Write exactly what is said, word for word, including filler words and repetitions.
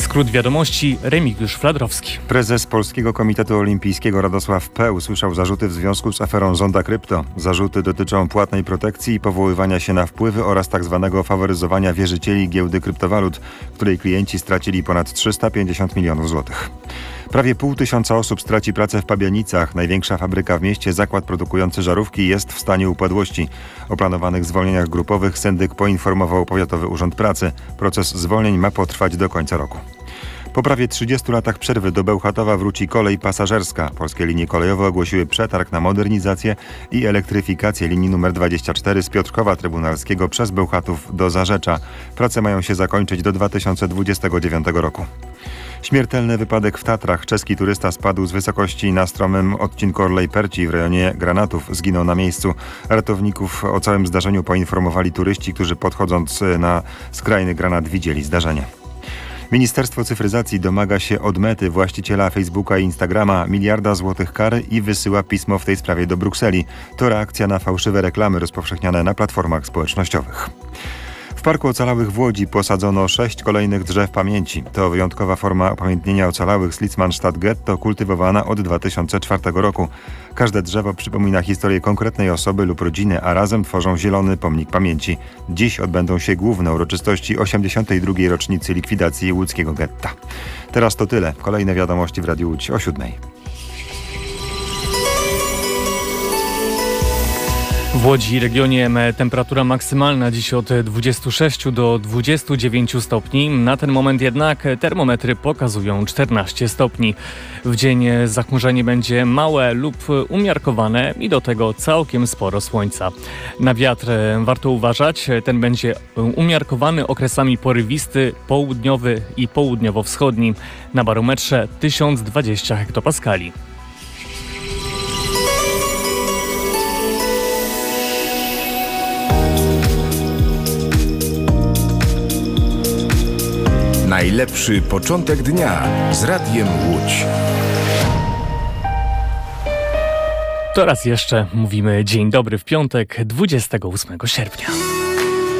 Skrót wiadomości, Remigiusz Fladrowski. Prezes Polskiego Komitetu Olimpijskiego Radosław P. usłyszał zarzuty w związku z aferą Zonda Krypto. Zarzuty dotyczą płatnej protekcji i powoływania się na wpływy oraz tzw. faworyzowania wierzycieli giełdy kryptowalut, której klienci stracili ponad trzysta pięćdziesiąt milionów złotych. Prawie pół tysiąca osób straci pracę w Pabianicach. Największa fabryka w mieście, zakład produkujący żarówki, jest w stanie upadłości. O planowanych zwolnieniach grupowych syndyk poinformował Powiatowy Urząd Pracy. Proces zwolnień ma potrwać do końca roku. Po prawie trzydziestu latach przerwy do Bełchatowa wróci kolej pasażerska. Polskie linie kolejowe ogłosiły przetarg na modernizację i elektryfikację linii numer dwadzieścia cztery z Piotrkowa Trybunalskiego przez Bełchatów do Zarzecza. Prace mają się zakończyć do dwa tysiące dwudziestego dziewiątego roku. Śmiertelny wypadek w Tatrach. Czeski turysta spadł z wysokości na stromym odcinku Orlej-Perci w rejonie Granatów. Zginął na miejscu. Ratowników o całym zdarzeniu poinformowali turyści, którzy podchodząc na skrajny granat widzieli zdarzenie. Ministerstwo Cyfryzacji domaga się od Mety, właściciela Facebooka i Instagrama, miliarda złotych kary i wysyła pismo w tej sprawie do Brukseli. To reakcja na fałszywe reklamy rozpowszechniane na platformach społecznościowych. W Parku Ocalałych w Łodzi posadzono sześć kolejnych drzew pamięci. To wyjątkowa forma upamiętnienia ocalałych z Litzmannstadt Getto, kultywowana od dwa tysiące czwartego roku. Każde drzewo przypomina historię konkretnej osoby lub rodziny, a razem tworzą zielony pomnik pamięci. Dziś odbędą się główne uroczystości osiemdziesiątej drugiej rocznicy likwidacji łódzkiego getta. Teraz to tyle. Kolejne wiadomości w Radiu Łódź o siódmej. W Łodzi i regionie temperatura maksymalna dziś od dwudziestu sześciu do dwudziestu dziewięciu stopni. Na ten moment jednak termometry pokazują czternaście stopni. W dzień zachmurzenie będzie małe lub umiarkowane i do tego całkiem sporo słońca. Na wiatr warto uważać. Ten będzie umiarkowany, okresami porywisty, południowy i południowo-wschodni. Na barometrze tysiąc dwadzieścia hektopaskali. Najlepszy początek dnia z Radiem Łódź. To raz jeszcze mówimy dzień dobry w piątek, dwudziestego ósmego sierpnia.